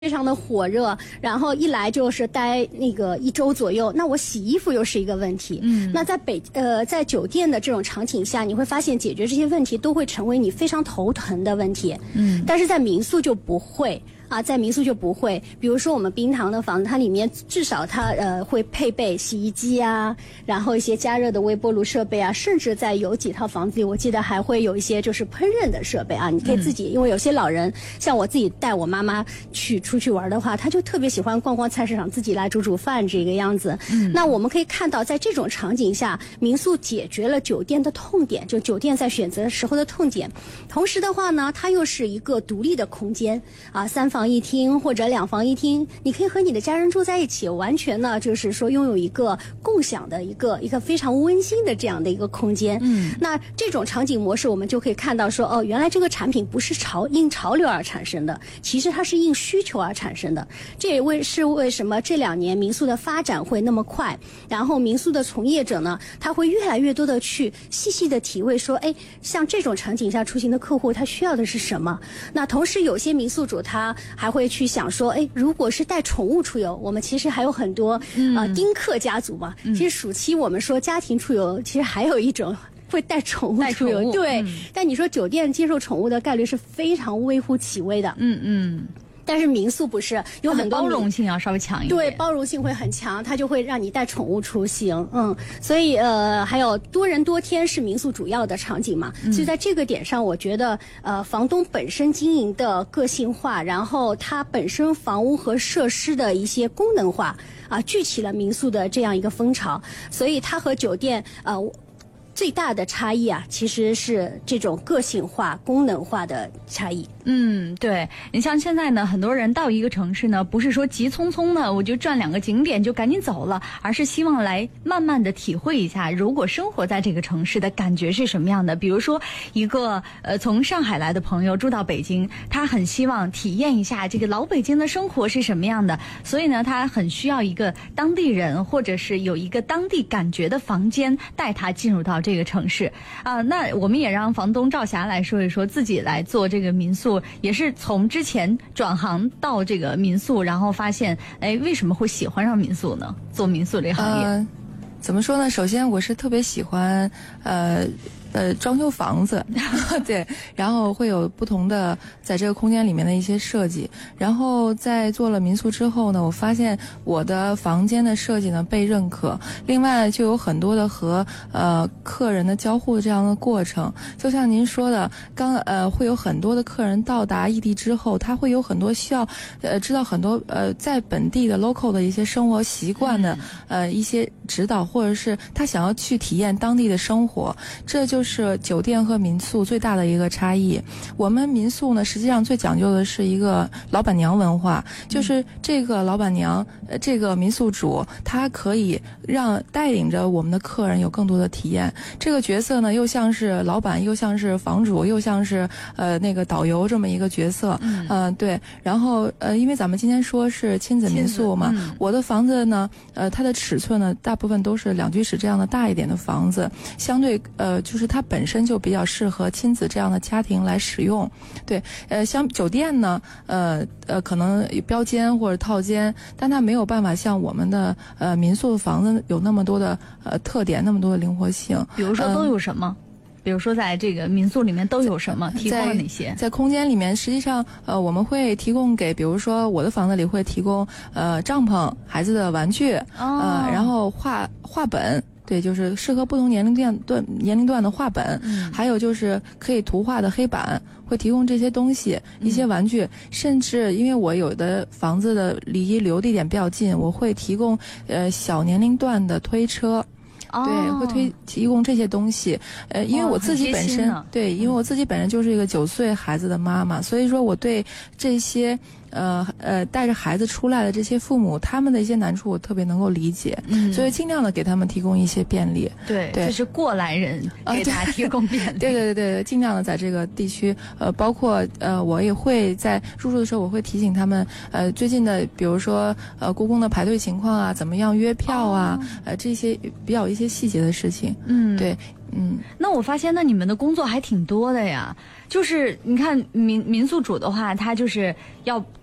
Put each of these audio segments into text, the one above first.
非常的火热，然后一来就是待那个1周左右，那我洗衣服又是一个问题。那在酒店的这种场景下，你会发现解决这些问题都会成为你非常头疼的问题。但是在民宿就不会。在民宿就不会，比如说我们冰堂的房子，它里面至少它会配备洗衣机啊，然后一些加热的微波炉设备啊，甚至在有几套房子里，我记得还会有一些就是烹饪的设备啊，你可以自己，因为有些老人像我自己带我妈妈出去玩的话，她就特别喜欢逛逛菜市场，自己来煮饭这个样子。那我们可以看到，在这种场景下，民宿解决了酒店的痛点，就酒店在选择时候的痛点。同时的话呢，它又是一个独立的空间啊，3房1厅或者2房1厅，你可以和你的家人住在一起，完全呢就是说拥有一个共享的一个非常温馨的这样的一个空间。那这种场景模式，我们就可以看到说，原来这个产品不是因潮流而产生的，其实它是因需求而产生的。这也是为什么这2年民宿的发展会那么快，然后民宿的从业者呢，他会越来越多的去细细的体味说，像这种场景下出行的客户他需要的是什么。那同时有些民宿主他还会去想说，如果是带宠物出游，我们其实还有很多丁克家族嘛。其实暑期我们说家庭出游，其实还有一种会带宠物出游，对。但你说酒店接受宠物的概率是非常微乎其微的。但是民宿不是，有很多包容性要稍微强一点。 对，包容性会很强，它就会让你带宠物出行。所以还有多人多天是民宿主要的场景嘛。所以在这个点上，我觉得房东本身经营的个性化，然后它本身房屋和设施的一些功能化聚起了民宿的这样一个风潮。所以它和酒店最大的差异其实是这种个性化、功能化的差异。 对，你像现在呢，很多人到一个城市呢，不是说急匆匆的我就转2个景点就赶紧走了，而是希望来慢慢的体会一下，如果生活在这个城市的感觉是什么样的。比如说一个从上海来的朋友住到北京，他很希望体验一下这个老北京的生活是什么样的，所以呢，他很需要一个当地人或者是有一个当地感觉的房间带他进入到这个城市那我们也让房东赵霞来说一说自己来做这个民宿，也是从之前转行到这个民宿，然后发现为什么会喜欢上民宿呢？做民宿这个行业怎么说呢？首先我是特别喜欢装修房子对，然后会有不同的在这个空间里面的一些设计。然后在做了民宿之后呢，我发现我的房间的设计呢被认可，另外就有很多的和客人的交互的这样的过程。就像您说的，会有很多的客人到达异地之后，他会有很多需要知道很多在本地的 local 的一些生活习惯的一些指导，或者是他想要去体验当地的生活。这就是酒店和民宿最大的一个差异。我们民宿呢，实际上最讲究的是一个老板娘文化，就是这个老板娘，这个民宿主，她可以带领着我们的客人有更多的体验。这个角色呢，又像是老板，又像是房主，又像是那个导游这么一个角色。对。然后因为咱们今天说是亲子民宿嘛，我的房子呢，它的尺寸呢，大部分都是2居室这样的大一点的房子，相对就是它本身就比较适合亲子这样的家庭来使用。对，像酒店呢，可能标间或者套间，但它没有办法像我们的民宿的房子有那么多的特点，那么多的灵活性。 比如说都有什么？比如说在这个民宿里面都有什么？提供了哪些？ 在空间里面，实际上我们会提供给，比如说我的房子里会提供帐篷、孩子的玩具，然后画本。对，就是适合不同年龄段的画本，还有就是可以图画的黑板，会提供这些东西，一些玩具，甚至因为我有的房子的离旅游地点比较近，我会提供小年龄段的推车。对，会提供这些东西。因为我自己本身，对，因为我自己本身就是一个9岁孩子的妈妈，所以说我对这些带着孩子出来的这些父母，他们的一些难处我特别能够理解，所以尽量的给他们提供一些便利。 对，就是过来人给他提供便利。 对，尽量的在这个地区，包括我也会在入住的时候，我会提醒他们，最近的比如说故宫的排队情况怎么样约票这些比较一些细节的事情。对。 那我发现，那你们的工作还挺多的呀。就是你看民宿主的话，他就是要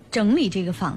整理这个房